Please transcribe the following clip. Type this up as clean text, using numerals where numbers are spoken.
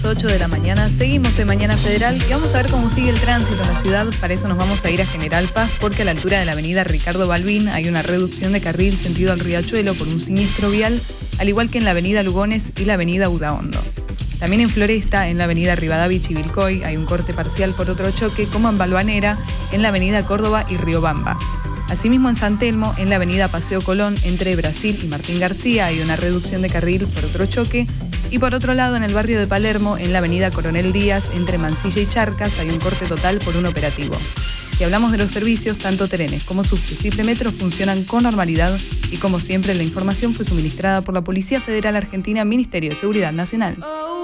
8 de la mañana, seguimos en Mañana Federal y vamos a ver cómo sigue el tránsito en la ciudad. Para eso nos vamos a ir a General Paz, porque a la altura de la avenida Ricardo Balbín hay una reducción de carril sentido al Riachuelo por un siniestro vial, al igual que en la avenida Lugones y la avenida Udaondo. También en Floresta, en la avenida Rivadavia y Chivilcoy, hay un corte parcial por otro choque, como en Balvanera, en la avenida Córdoba y Riobamba. Asimismo, en San Telmo, en la avenida Paseo Colón, entre Brasil y Martín García, hay una reducción de carril por otro choque. Y por otro lado, en el barrio de Palermo, en la avenida Coronel Díaz, entre Mansilla y Charcas, hay un corte total por un operativo. Si hablamos de los servicios, tanto trenes como subtes y premetros funcionan con normalidad y, como siempre, la información fue suministrada por la Policía Federal Argentina, Ministerio de Seguridad Nacional.